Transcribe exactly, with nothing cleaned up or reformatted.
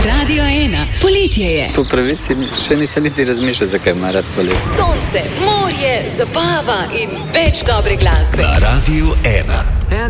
Radio ena. Poletje je. Po pravici še nisem niti razmišljal, zakaj ima rad poletje. Sonce, morje, zabava in več dobre glasbe. Na Radiu ena.